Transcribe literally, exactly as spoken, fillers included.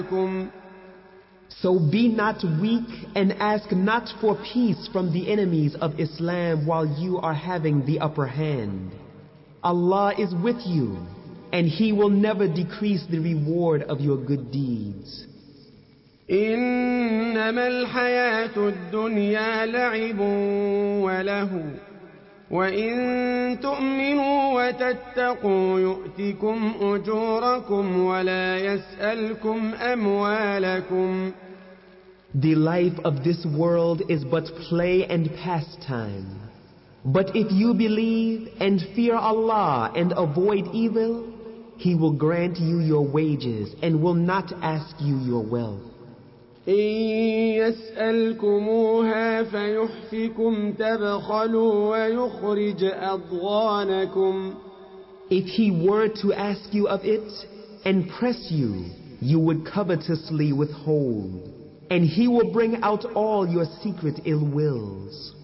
So be not weak and ask not for peace from the enemies of Islam while you are having the upper hand. Allah is with you, and He will never decrease the reward of your good deeds. إنما الحياة الدنيا لعب وله وإن تؤمنوا وتتقوا يؤتكم أجوركم ولا يسألكم أموالكم. The life of this world is but play and pastime. But if you believe and fear Allah and avoid evil, He will grant you your wages and will not ask you your wealth. إن يسألكموها فيحفكم تبخلوا ويخرج أضغانكم. If He were to ask you of it and press you, you would covetously withhold, and He will bring out all your secret ill wills.